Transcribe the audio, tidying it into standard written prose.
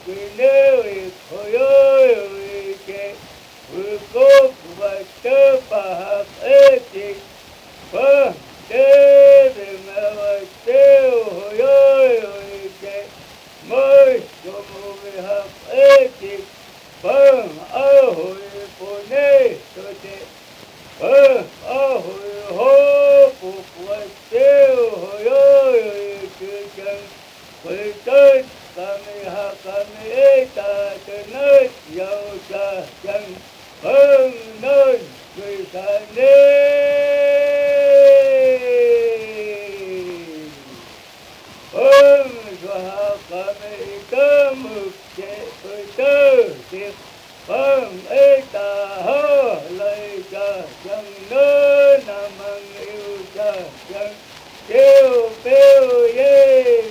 Hãy subscribe cho kênh Ghiền Mì Gõ để không bỏ lỡ những video hấp dẫn.